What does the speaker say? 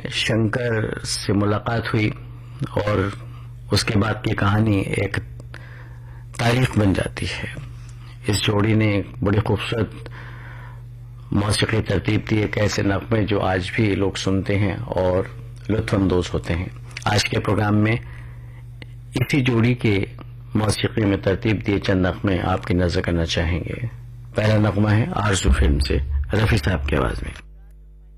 शंकर से मुलाकात हुई और उसके बाद की कहानी एक तारीफ बन जाती है। इस जोड़ी ने एक बड़ी खूबसूरत मौसीकी तरतीब दी, एक ऐसे नगमे जो आज भी लोग सुनते हैं और लुत्फानंदोज होते हैं। आज के प्रोग्राम में इसी जोड़ी के मौसीकी में तरतीब दिए चंद नगमे आपकी नजर करना चाहेंगे। पहला नगमा है आरज़ू फिल्म से, रफी साहब की आवाज में।